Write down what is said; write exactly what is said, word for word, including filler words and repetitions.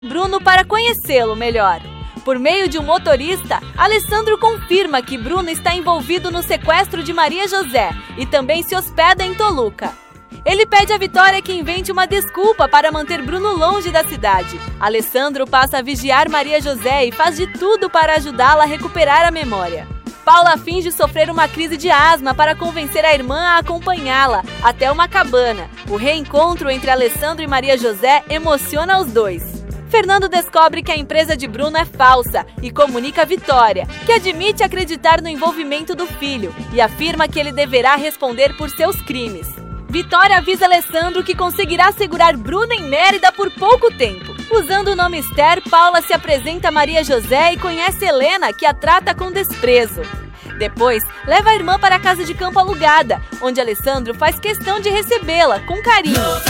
Bruno para conhecê-lo melhor. Por meio de um motorista, Alessandro confirma que Bruno está envolvido no sequestro de Maria José e também se hospeda em Toluca. Ele pede a Vitória que invente uma desculpa para manter Bruno longe da cidade. Alessandro passa a vigiar Maria José e faz de tudo para ajudá-la a recuperar a memória. Paula finge sofrer uma crise de asma para convencer a irmã a acompanhá-la até uma cabana. O reencontro entre Alessandro e Maria José emociona os dois. Fernando descobre que a empresa de Bruno é falsa e comunica a Vitória, que admite acreditar no envolvimento do filho e afirma que ele deverá responder por seus crimes. Vitória avisa Alessandro que conseguirá segurar Bruno em Mérida por pouco tempo. Usando o nome Esther, Paula se apresenta a Maria José e conhece Helena, que a trata com desprezo. Depois, leva a irmã para a casa de campo alugada, onde Alessandro faz questão de recebê-la com carinho.